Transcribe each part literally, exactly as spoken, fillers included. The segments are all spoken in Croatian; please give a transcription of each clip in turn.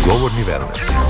Govorni wellness.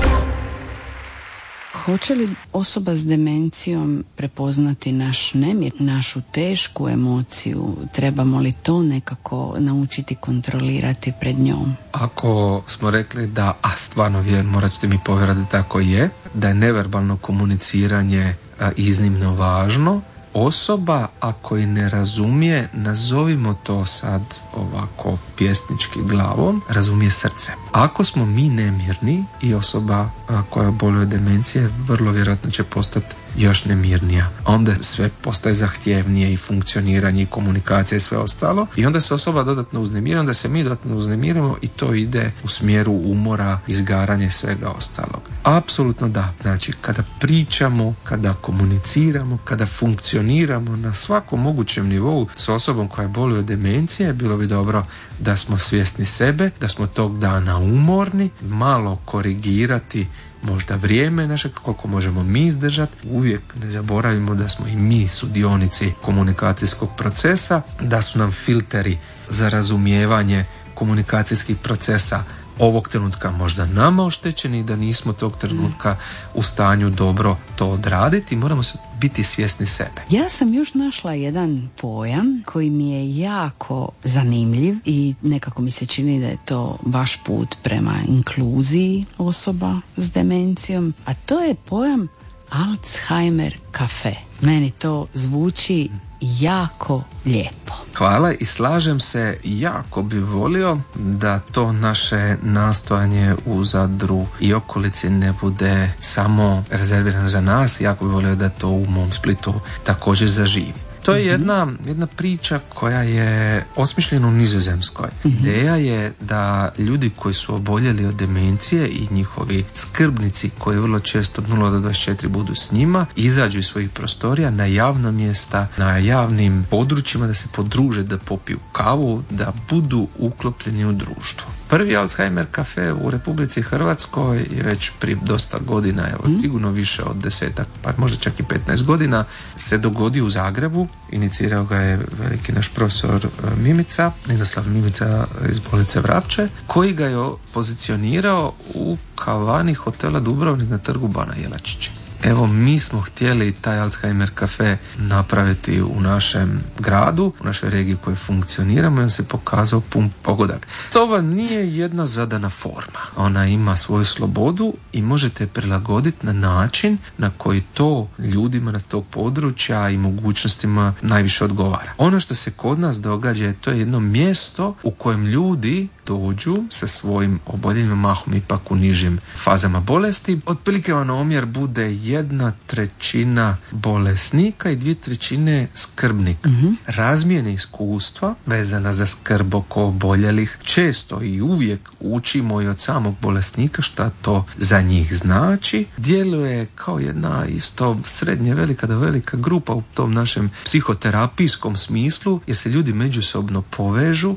Hoće li osoba s demencijom prepoznati naš nemir, našu tešku emociju? Trebamo li to nekako naučiti kontrolirati pred njom? Ako smo rekli da, a stvarno vjerujem, morat ćete mi povjerati da tako je, da je neverbalno komuniciranje a, iznimno važno, osoba ako i ne razumije, nazovimo to sad ovako pjesnički glavom, razumije srce. Ako smo mi nemirni i osoba koja boluje od demencije vrlo vjerojatno će postati još nemirnija. Onda sve postaje zahtjevnije i funkcioniranje i komunikacija i sve ostalo i onda se osoba dodatno uznemira, onda se mi dodatno uznemirimo i to ide u smjeru umora, izgaranja i svega ostalog. Apsolutno da. Znači kada pričamo, kada komuniciramo, kada funkcioniramo na svakom mogućem nivou s osobom koja boluje od demencije, bilo bi dobro da smo svjesni sebe, da smo tog dana umorni, malo korigirati možda vrijeme naše, koliko možemo mi izdržati. Uvijek ne zaboravimo da smo i mi sudionici komunikacijskog procesa, da su nam filteri za razumijevanje komunikacijskih procesa ovog trenutka možda nama oštećeni, da nismo tog trenutka u stanju dobro to odraditi i moramo se biti svjesni sebe. Ja sam još našla jedan pojam koji mi je jako zanimljiv i nekako mi se čini da je to vaš put prema inkluziji osoba s demencijom, a to je pojam Alzheimer kafe. Meni to zvuči jako lijepo. Hvala i slažem se, jako bi volio da to naše nastojanje u Zadru i okolici ne bude samo rezervirano za nas, jako bi volio da to u mom Splitu također zaživi. To je jedna, jedna priča koja je osmišljena u Nizozemskoj. Mm-hmm. Ideja je da ljudi koji su oboljeli od demencije i njihovi skrbnici koji vrlo često od nula do dvadeset četiri budu s njima, izađu iz svojih prostorija na javna mjesta, na javnim područjima, da se podruže, da popiju kavu, da budu uklopljeni u društvo. Prvi Alzheimer kafe u Republici Hrvatskoj je već prije dosta godina, evo, mm. sigurno više od desetak, pa možda čak i petnaest godina, se dogodio u Zagrebu. Inicirao ga je veliki naš profesor Mimica, Ninoslav Mimica iz bolnice Vrapče, koji ga je pozicionirao u kavani hotela Dubrovnik na trgu Bana Jelačića. Evo, mi smo htjeli taj Alzheimer kafe napraviti u našem gradu, u našoj regiji u kojoj funkcioniramo i on se pokazao pun pogodak. To nije jedna zadana forma. Ona ima svoju slobodu i možete je prilagoditi na način na koji to ljudima na tog područja i mogućnostima najviše odgovara. Ono što se kod nas događa je to je jedno mjesto u kojem ljudi dođu sa svojim oboljenjima, mahom ipak u nižim fazama bolesti. Otprilike on omjer bude jedna trećina bolesnika i dvije trećine skrbnika. Mm-hmm. Razmjene iskustva vezana za skrb oko oboljelih često i uvijek učimo i od samog bolesnika šta to za njih znači. Djeluje kao jedna isto srednje velika do velika grupa u tom našem psihoterapijskom smislu, jer se ljudi međusobno povežu,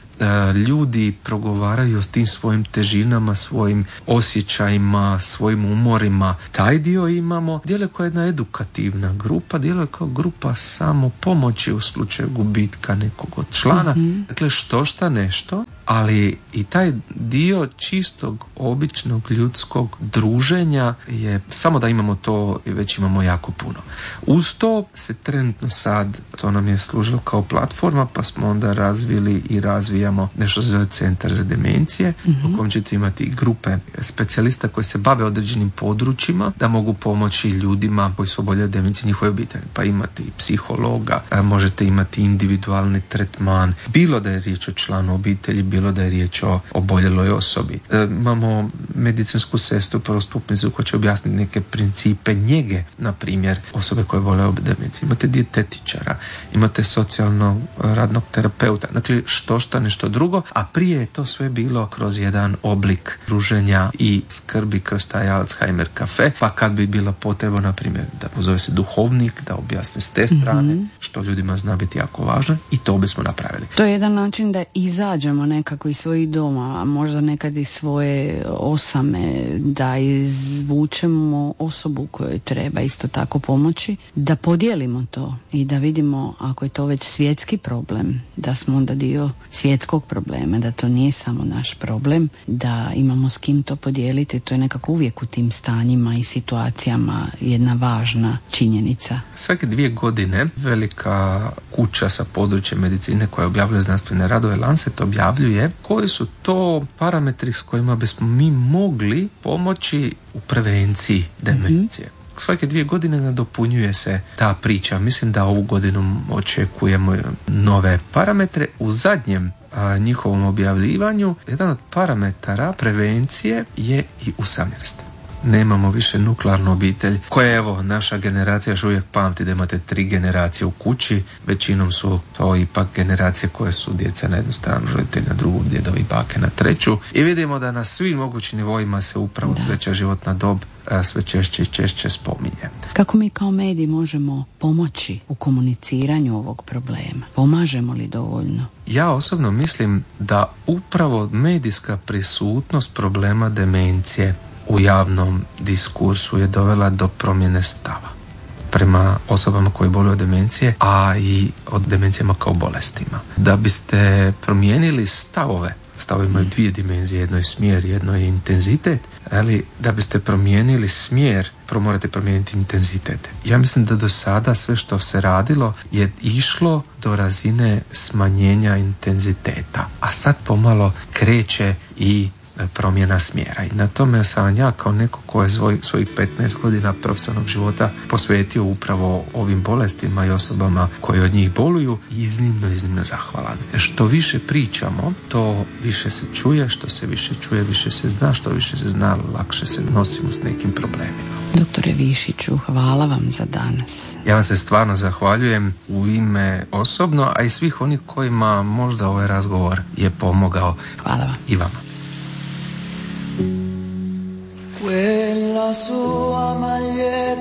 ljudi progovaraju o tim svojim težinama, svojim osjećajima, svojim umorima. Taj dio imamo. Djeluje kao jedna edukativna grupa, djeluje kao grupa samopomoći u slučaju gubitka nekog od člana. Mm-hmm. Dakle, što šta nešto, ali i taj dio čistog, običnog, ljudskog druženja je, samo da imamo to i već imamo jako puno. Uz to se trenutno sad, to nam je služilo kao platforma, pa smo onda razvili i razvijamo nešto za centar za demencije, mm-hmm. u kojem ćete imati grupe specijalista koji se bave određenim područjima, da mogu pomoći ljudima koji su oboljeli od demencije, njihove obitelji. Pa imate i psihologa, možete imati individualni tretman, bilo da je riječ o članu obitelji, bilo da je riječ o oboljeloj osobi. E, imamo medicinsku sestru prvostupnicu koja će objasniti neke principe njege, na primjer osobe koje vole od demencije. Imate dijetetičara, imate socijalno radnog terapeuta, znači što šta nešto drugo, a prije je to sve bilo kroz jedan oblik druženja i skrbi kroz taj Alzheimer kafe, pa kad bi bila potreba, na primjer, da pozove se duhovnik, da objasni s te strane, mm-hmm. što ljudima zna biti jako važno, i to bismo napravili. To je jedan način da izađemo nekako iz svojih doma, a možda nekad iz svoje te osame, da izvučemo osobu kojoj treba isto tako pomoći, da podijelimo to i da vidimo ako je to već svjetski problem, da smo onda dio svjetskog problema, da to nije samo naš problem, da imamo s kim to podijeliti. To je nekako uvijek u tim stanjima i situacijama jedna važna činjenica. Svake dvije godine velika kuća sa područja medicine koja objavljuje znanstvene radove, Lancet, objavljuje koji su to parametri s kojima bismo mi mogli pomoći u prevenciji demencije. Mm-hmm. Svake dvije godine nadopunjuje se ta priča. Mislim da ovu godinu očekujemo nove parametre. U zadnjem a, njihovom objavljivanju jedan od parametara prevencije je i usamljenost. Nemamo više nuklearnu obitelj koja, evo, naša generacija još uvijek pamti da imate tri generacije u kući. Većinom su to ipak generacije koje su djeca na jednu stranu, roditelji na drugu, djedovi i bake na treću. I vidimo da na svim mogućim nivoima se upravo da. Treća životna dob sve češće i češće spominje. Kako mi kao mediji možemo pomoći u komuniciranju ovog problema? Pomažemo li dovoljno? Ja osobno mislim da upravo medijska prisutnost problema demencije u javnom diskursu je dovela do promjene stava prema osobama koji boluju od demencije, a i od demencijama kao bolestima. Da biste promijenili stavove, stavovi imaju dvije dimenzije, jedno je smjer, jedno je intenzitet, ali da biste promijenili smjer, prvo morate promijeniti intenzitet. Ja mislim da do sada sve što se radilo je išlo do razine smanjenja intenziteta, a sad pomalo kreće i promjena smjera. I na tome sam ja kao neko ko je svoj, svojih petnaest godina profesionalnog života posvetio upravo ovim bolestima i osobama koje od njih boluju, iznimno, iznimno zahvalan. Što više pričamo, to više se čuje, što se više čuje, više se zna, što više se zna, lakše se nosimo s nekim problemima. Doktore Višiću, hvala vam za danas. Ja vam se stvarno zahvaljujem u ime osobno, a i svih onih kojima možda ovaj razgovor je pomogao. Hvala vam. I vama. Quella sua maglietta